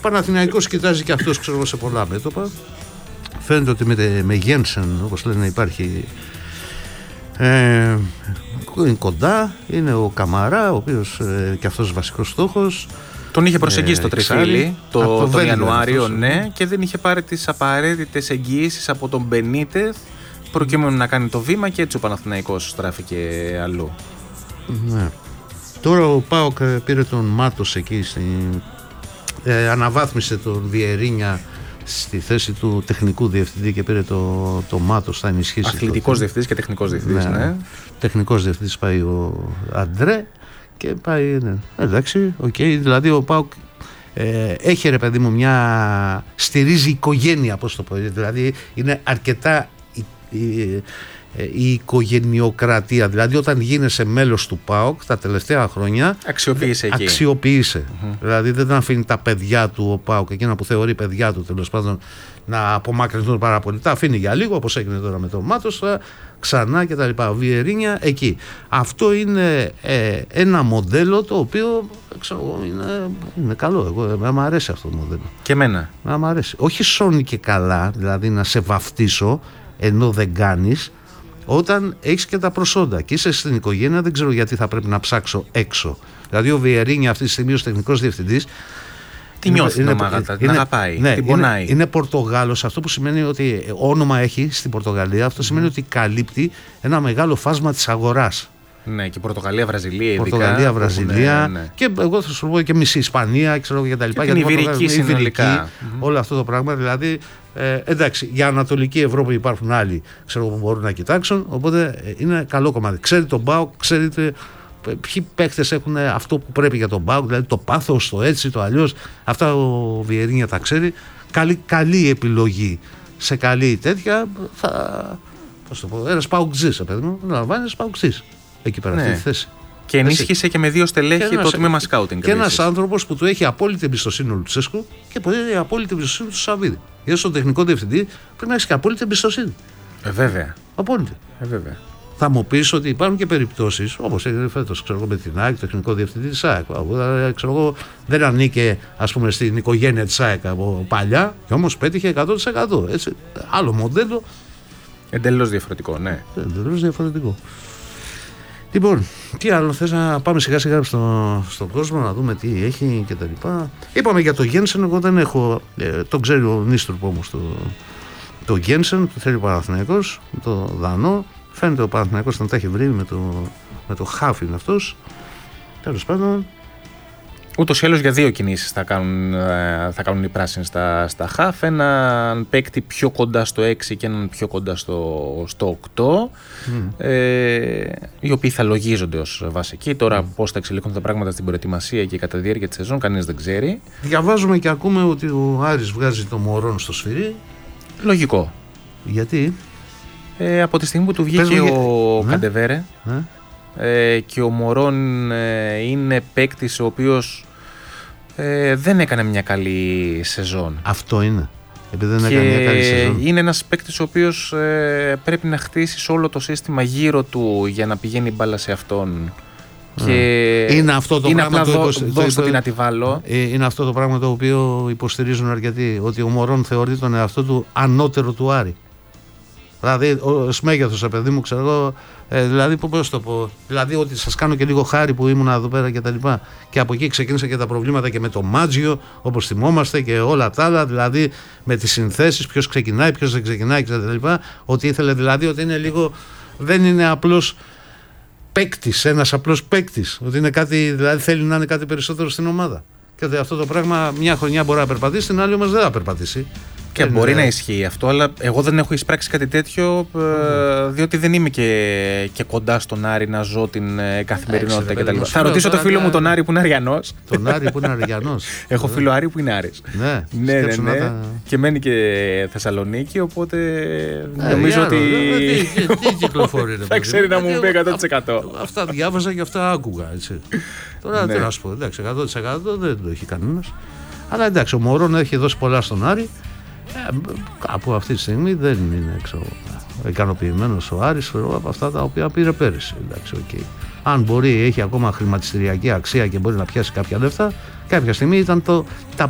Παναθηναϊκός κοιτάζει και αυτός, ξέρω, σε πολλά μέτωπα. Φαίνεται ότι με Γένσεν, όπως λένε, υπάρχει. Είναι κοντά. Είναι ο Καμαρά, ο οποίος και αυτός βασικός στόχος. Τον είχε προσεγγίσει το τριφύλι τον Ιανουάριο, ναι, και δεν είχε πάρει τις απαραίτητες εγγυήσεις από τον Μπενίτεθ προκειμένου να κάνει το βήμα, και έτσι ο Παναθηναϊκός στράφηκε αλλού. Ναι. Τώρα ο ΠΑΟΚ πήρε τον Μάτος εκεί, αναβάθμισε τον Βιερίνια στη θέση του τεχνικού διευθυντή και πήρε το Μάτος, θα ενισχύσει. Αθλητικός διευθυντής και τεχνικός διευθυντής, ναι. Τεχνικός διευθυντής πάει ο Αντρέ και πάει, ναι. Εντάξει, δηλαδή ο ΠΑΟΚ έχει, ρε παιδί μου, στηρίζει οικογένεια, πώς το πω, δηλαδή είναι αρκετά η οικογενειοκρατία, δηλαδή όταν γίνεσαι μέλος του ΠΑΟΚ τα τελευταία χρόνια αξιοποίησε. Δηλαδή δεν αφήνει τα παιδιά του ο ΠΑΟΚ, εκείνα που θεωρεί παιδιά του τέλος πάντων, να απομακρυνθούν πάρα πολύ, τα αφήνει για λίγο, όπως έγινε τώρα με τον Μάτος, ξανά και τα λοιπά. Βιερίνια εκεί. Αυτό είναι ένα μοντέλο το οποίο είναι καλό. Μου αρέσει αυτό το μοντέλο. Και εμένα. Μου αρέσει. Όχι σώνει και καλά, δηλαδή να σε βαφτίσω ενώ δεν κάνεις, όταν έχεις και τα προσόντα και είσαι στην οικογένεια, δεν ξέρω γιατί θα πρέπει να ψάξω έξω. Δηλαδή ο Βιερίνια αυτή τη στιγμή ως τεχνικός διευθυντής τι νιώθει την ομάδα, την αγαπάει, ναι, την πονάει. Είναι Πορτογάλος, αυτό που σημαίνει ότι όνομα έχει στην Πορτογαλία, αυτό σημαίνει ότι καλύπτει ένα μεγάλο φάσμα της αγοράς. Ναι, και Πορτογαλία, Βραζιλία, ειδικά. Πορτογαλία, Βραζιλία, ναι. Και εγώ θα σου πω και μισή Ισπανία, ξέρω και τα λοιπά. Και την Ιβηρική συνολικά. Όλο αυτό το πράγμα. Δηλαδή, εντάξει, για Ανατολική Ευρώπη υπάρχουν άλλοι, ξέρω, που μπορούν να κοιτάξουν. Οπότε είναι καλό κομμάτι. Ξέρει τον ΠΑΟΚ, ξέρετε ποιοι παίκτες έχουν αυτό που πρέπει για τον ΠΑΟΚ, δηλαδή το πάθος, το έτσι, το αλλιώς. Αυτά ο Βιερίνια τα ξέρει. Καλή επιλογή σε καλή τέτοια. Πώς το πω, ένας ΠΑΟΚτζής, παιδί μου, να λαμβάνει ένας ΠΑΟΚτζής εκεί πέρα, αυτή τη θέση. Και ενίσχυσε και με 2 στελέχη το τμήμα σκάουτινγκ. Και ένας άνθρωπος που του έχει απόλυτη εμπιστοσύνη ο Λουτσέσκου και που έχει απόλυτη εμπιστοσύνη του Σαββίδη. Γιατί στον τεχνικό διευθυντή πρέπει να έχει και απόλυτη εμπιστοσύνη. Βέβαια. Απόλυτη. Βέβαια. Θα μου πεις ότι υπάρχουν και περιπτώσεις, όπως έγινε φέτος, ξέρω εγώ, με την ΑΕΚ, το τεχνικό διευθυντή της ΑΕΚ. Ξέρω εγώ, δεν ανήκε, ας πούμε, στην οικογένεια της ΑΕΚ από παλιά, και όμως πέτυχε 100%. Έτσι. Άλλο μοντέλο. Εντελώς διαφορετικό, ναι. Εντελώς διαφορετικό. Λοιπόν, τι άλλο θες, να πάμε σιγά σιγά στον κόσμο να δούμε τι έχει και τα λοιπά. Είπαμε για το Γένσεν, εγώ δεν έχω, τον ξέρει ο Νίστροπ όμως το Γένσεν, το θέλει ο Παναθηναϊκός, το Δανό. Φαίνεται ο Παναθηναϊκός να τα έχει βρει με το Χάφιν αυτός. Τέλος πάντων. Ούτως ή άλλως για 2 κινήσεις θα κάνουν οι πράσινοι στα χαφ. Έναν παίκτη πιο κοντά στο 6 και έναν πιο κοντά στο 8. Οι οποίοι θα λογίζονται ως βασικοί. Τώρα πώς θα εξελίχουν τα πράγματα στην προετοιμασία και κατά τη διάρκεια της σεζόν, κανείς δεν ξέρει. Διαβάζουμε και ακούμε ότι ο Άρης βγάζει το Μωρόν στο σφυρί. Λογικό. Γιατί? Από τη στιγμή που του βγήκε Καντεβέρε, και ο Μωρόν είναι παίκτης ο οποίος δεν έκανε μια καλή σεζόν. Αυτό είναι. Επειδή δεν έκανε μια καλή σεζόν. Είναι ένας παίκτης ο οποίος πρέπει να χτίσει όλο το σύστημα γύρω του για να πηγαίνει η μπάλα σε αυτόν. Και είναι αυτό το πράγμα την αντιβάλλω. Είναι αυτό το πράγμα το οποίο υποστηρίζουν αρκετοί, ότι ο Μωρόν θεωρεί τον εαυτό του ανώτερο του Άρη. Δηλαδή, ως μέγεθος, παιδί μου, ξέρω εγώ, δηλαδή, πώς το πω, δηλαδή ότι σας κάνω και λίγο χάρη που ήμουν εδώ πέρα και τα λοιπά. Και από εκεί ξεκίνησαν και τα προβλήματα και με το Μάτζιο, όπως θυμόμαστε, και όλα τα άλλα, δηλαδή με τις συνθέσεις, ποιος ξεκινάει, ποιος δεν ξεκινάει και τα λοιπά. Ότι ήθελε δηλαδή ότι είναι λίγο, δεν είναι απλώς παίκτης, ένας απλός παίκτης. Ότι είναι κάτι, δηλαδή θέλει να είναι κάτι περισσότερο στην ομάδα. Και ότι αυτό το πράγμα μια χρονιά μπορεί να περπατήσει, την άλλη όμως δεν θα περπατήσει. Και μπορεί να ισχύει αυτό, αλλά εγώ δεν έχω εισπράξει κάτι τέτοιο, διότι δεν είμαι και κοντά στον Άρη να ζω την καθημερινότητα κτλ. Θα ρωτήσω το φίλο μου τον Άρη που είναι Αριανός. Τον Άρη που είναι Αριανός. Έχω φίλο Άρη που είναι Άρης. Ναι. Και μένει και Θεσσαλονίκη, οπότε νομίζω ότι τι κυκλοφορεί, θα ξέρει να μου πει 100%. Αυτά διάβαζα και αυτά άκουγα. Τώρα τι να σου πω, εντάξει, 100% δεν το έχει κανένας. Αλλά εντάξει, ο Μωρόν έχει δώσει πολλά στον Άρη. Κάπου αυτή τη στιγμή δεν είναι ικανοποιημένος ο Άρης από αυτά τα οποία πήρε πέρυσι. Εντάξει, αν μπορεί, έχει ακόμα χρηματιστηριακή αξία και μπορεί να πιάσει κάποια λεφτά, κάποια στιγμή ήταν τα